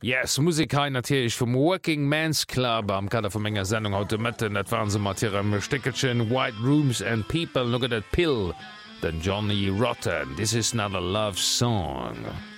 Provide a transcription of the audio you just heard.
Yes, Musik hai natürlich vom Working Men's Club am Kader von enger Sendung heute Mitten, das waren sie mit ihrem Stickerchen White Rooms and People, look at that pill, then Johnny Rotten, this is not a love song.